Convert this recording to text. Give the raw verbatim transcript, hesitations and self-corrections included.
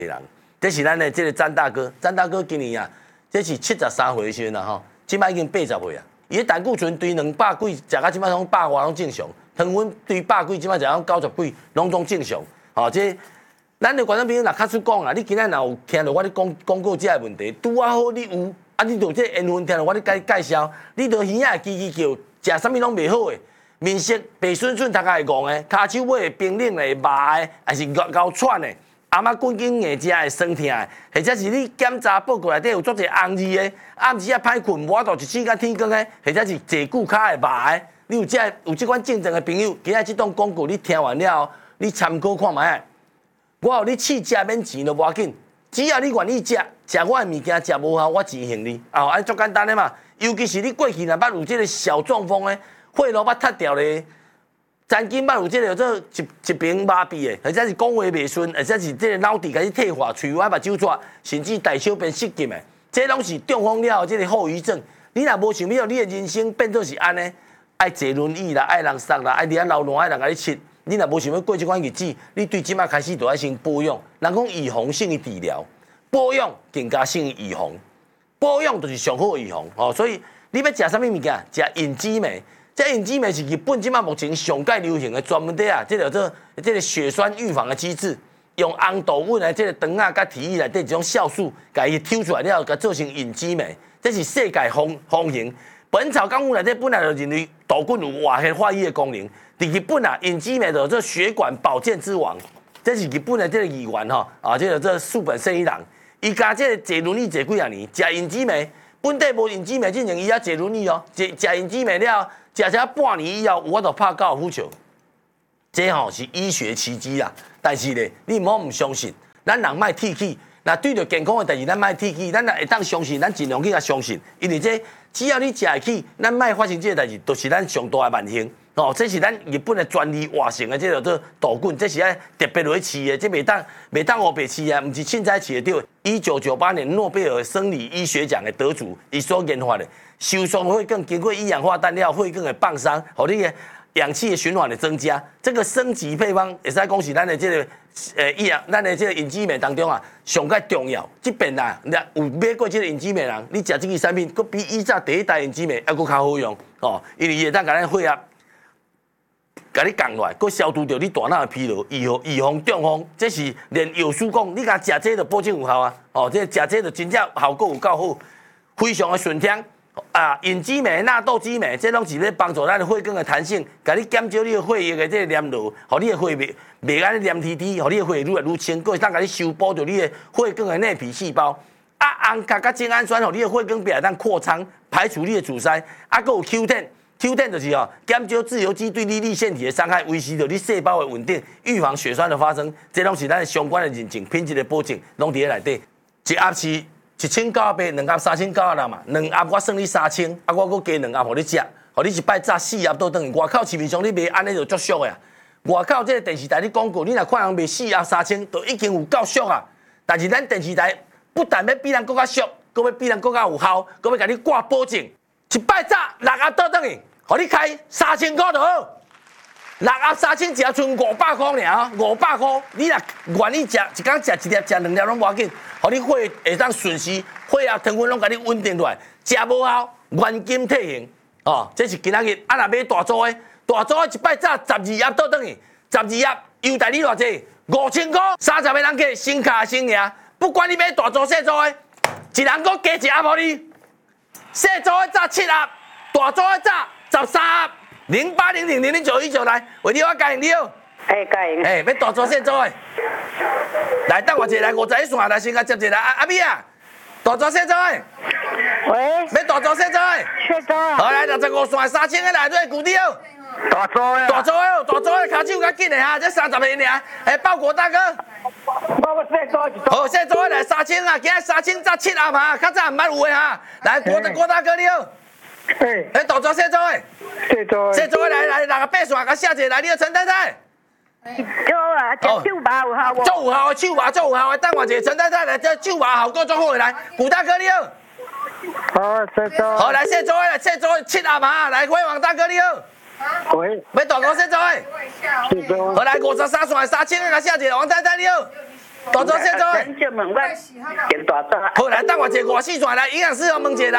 人。这是咱的这个詹大哥，詹大哥今年啊，这是七十三岁的时阵啊吼，即摆已经八十岁啊。伊的胆固醇对两百几，食到即摆拢百外拢正常，糖分对百几，即摆食到九十几，拢总正常。吼、哦，这咱的观众朋友若较出讲啊，你今仔若有听到我咧讲讲过这个问题，拄啊好你有，啊你着这缘分听到我咧介介绍，你着耳仔叽叽叫，食啥物拢袂好诶，面色白顺顺，头壳会戆诶，骹手尾会冰冷诶，麻诶，还是咬咬喘诶。阿妈滚紧硬食会酸痛的，或者是你检查报告内底有足侪红字的，暗时啊歹困，无法度一醒到天光的，或者是坐久骹会麻的。你有这有这款症状的朋友，今仔这档广告你听完了后，你参考看卖。我有你试食免钱都无要紧，只要你愿意食，食我的物件食无效，我钱还你。啊，安足简单的嘛。尤其是你过去若捌有这个小中风的，血路捌塌掉的。曾经捌有即个做一一边麻痹的，或者是讲话袂顺，或者是即个脑底开始退化、喙歪、目睭蛇，甚至大小便失禁的，这拢是中风了后即个后遗症。你若无想要你的人生变做是安尼，爱坐轮椅啦，爱人杀啦，爱伫遐流浪，爱人甲你切。你若无想要过即款日子，你对即摆开始就要先保养。人讲预防胜于治疗，保养更加胜于预防。保养就是上好的预防哦。所以你要食啥物物件？食银枝梅。这银枝梅是日本即马目前上界流行的专门的啊，这叫做这个血栓预防的机制，用红豆粉的这个糖啊、甲体液内底一种酵素，甲伊抽出来了，甲做成银枝梅，这是世界风风行。本草纲目内底本来就认为豆粉有化学化瘀的功能，伫日本啊，银枝梅就做血管保健之王，这是日本的这个议员吼啊，这个做树本胜一郎，伊家这个坐轮椅坐几啊年，食银枝梅，本地无银枝梅进前伊也坐轮椅哦，食食银枝梅了。食食半年以后，有法度拍高尔夫球，这吼是医学奇迹啦。但是咧，你唔好唔相信，咱人莫铁气。那对着健康的代志，咱莫铁气，咱若会当相信，咱尽量去甲相信。因为这只要你食会起，咱莫发生这个代志，都、就是咱上大的万幸。哦，这是咱日本的专利活成的，这叫做豆滚，这是爱特别落去饲的，这袂当袂当黑白饲的，唔是凊彩饲的对。一九九八年诺贝尔生理医学奖的得主，伊所研发的。收缩血管经过一氧化氮了，血管的放松，互你的氧气的循环的增加。这个升级配方会使讲是咱的这个呃一氧，咱的这个银枝梅当中啊，上介重要。即边啊，有买过这个银枝梅人，你食这个产品，佫比以早第一代银枝梅还佫较好用哦，因为伊会当甲咱血压，甲你降落来，佫消除掉你大脑的疲劳，预防预防中风。这是连药师讲，你甲食这就保证有效啊！哦，这食这就真正效果有够好，非常的顺听。啊，银枝梅、纳豆枝梅，这拢是咧帮助咱的血管的弹性，甲你减少你的血液的这个黏度，互你的血袂袂安尼黏滴滴，互你的血愈来愈清，佫会当甲你修补掉你的血管的内皮细胞。啊，红甲甲精氨酸，互你的血管壁当扩张，排除你的阻塞。啊，佫有 Q 十 ，Q 十 就是哦，减少自由基对你粒腺体的伤害，维持着你细胞的稳定，预防血栓的发生。这拢是咱相关的认证、品质的保证，拢伫咧内底。一盒是一千九百八，两盒三千九百六嘛，两盒我算你三千，啊我佫加两盒互你食，互你一摆炸四盒倒转去。外口市面上你卖安尼就足俗的啊！外口这个电视台你广告，你若看人卖四盒三千，都已经有够俗啊！但是咱电视台不但要比咱佫较俗，佫要比咱佫较有效，佫要甲你挂保证，一摆炸六盒倒转去，互你开三千块就好。六盒三千，只剩五百块尔，五百块，你若愿意食，一工食一粒，食两粒拢无要紧，互你血会当顺时，血压、糖分拢甲你稳定落来，食无效，原金退行。哦，这是今仔日，啊若买大组的，大组的一摆炸十二盒倒转去，十二盒优待你偌济？五千块，三十个人计，先卡先赢。不管你买大组小组的，一人佫加一盒互你。小组的炸七盒，大组的炸十三盒。零八零零零零九一九来，为你我加赢你哦。 哎，加赢。 哎，要大组小组的，来等我一下，来五十一线来先甲接一下。阿阿美啊，大组小组的。 喂。 要大组小组的。 小组啊。 好来，六十五线三千个内底固定哦。 大组的。 大组的哦，大组的卡手较紧的哈，这三十个尔。哎，报国大哥。 我我小组一组。 好，小组的来三千啊，今日三千炸七盒哈，较早唔捌有的哈。来，国国大哥你好。 哎。 哎，大组小组的。 小组。 小组的来来，六个八线甲写一个来，你好陈太太。 有啊，这手麻有效无？ 足有效的手麻，足有效的。等我一下，陈太太来，这手麻效果足好的来。古大哥你好。 好，小组。 好，来小组的，小组的七盒嘛，来辉煌大哥你好。 喂。 要大哥小组的。 小组。 好来五十三线三千个甲写一个，王太太你好。 大周小周， 咱就问我电大早。 好来，等我一个外四转来，营养师哦，问一下来。